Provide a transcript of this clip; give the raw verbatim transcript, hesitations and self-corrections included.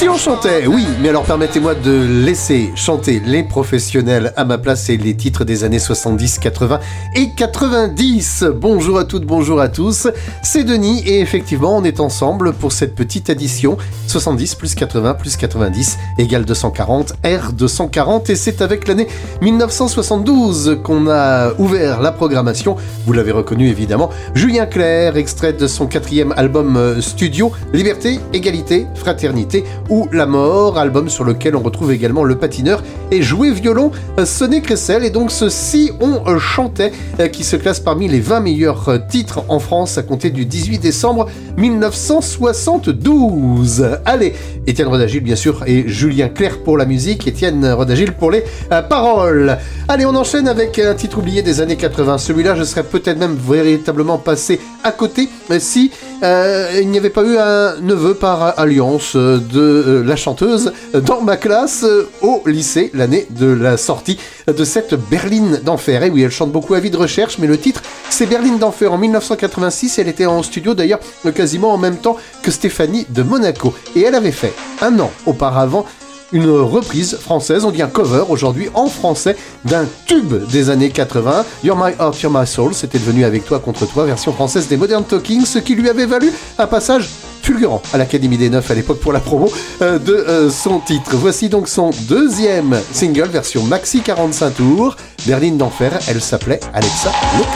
Si on chantait, oui, mais alors permettez-moi de laisser chanter les professionnels à ma place et les titres des années soixante-dix, quatre-vingts et quatre-vingt-dix. Bonjour à toutes, bonjour à tous, c'est Denis et effectivement on est ensemble pour cette petite addition soixante-dix plus quatre-vingts plus quatre-vingt-dix égale deux cent quarante, R deux cent quarante et c'est avec l'année mille neuf cent soixante-douze qu'on a ouvert la programmation. Vous l'avez reconnu évidemment, Julien Clerc, extrait de son quatrième album studio, Liberté, Égalité, Fraternité ou La Mort, album sur lequel on retrouve également le patineur et jouer violon Sonné Cressel. Et donc ceci on chantait qui se classe parmi les vingt meilleurs titres en France à compter du dix-huit décembre mille neuf cent soixante-douze. Allez, Étienne Rodagil bien sûr et Julien Clerc pour la musique, Étienne Rodagil pour les euh, paroles. Allez, on enchaîne avec un titre oublié des années quatre-vingts. Celui-là, je serais peut-être même véritablement passé à côté si euh, il n'y avait pas eu un neveu par alliance de euh, la chanteuse dans ma classe euh, au lycée, l'année de la sortie de cette Berline d'Enfer. Et oui, elle chante beaucoup à vie de recherche, mais le titre, c'est Berline d'Enfer en mille neuf cent quatre-vingt-six. Elle était en studio d'ailleurs quasiment en même temps que Stéphanie de Monaco. Et elle avait fait un an auparavant une reprise française, on dit un cover aujourd'hui en français d'un tube des années quatre-vingts, You're My Heart, You're My Soul. C'était devenu Avec toi contre toi, version française des Modern Talking, ce qui lui avait valu un passage fulgurant à l'Académie des Neufs à l'époque pour la promo euh, de euh, son titre. Voici donc son deuxième single, version maxi quarante-cinq tours, Berline d'Enfer. Elle s'appelait Alexa Leclerc.